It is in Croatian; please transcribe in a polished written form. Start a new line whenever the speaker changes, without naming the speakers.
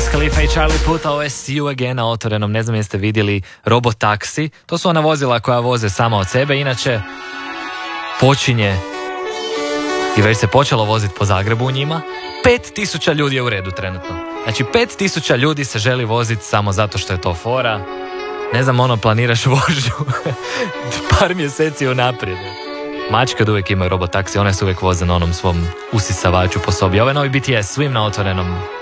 Wiz Khalifa i Charlie Puth, ovo je See You Again na Otvorenom. Ne znam jeste vidjeli robotaksi. To su ona vozila koja voze sama od sebe. Inače, počinje i već se počelo voziti po Zagrebu u njima. 5000 ljudi je u redu trenutno. Znači 5000 ljudi se želi voziti samo zato što je to fora. Ne znam, planiraš vožnju par mjeseci unaprijed. Mačke od uvijek imaju robotaksi, one se uvijek voze na onom svom usisavaču po sobi. Ovo je novi BTS, Swim na Otvorenom.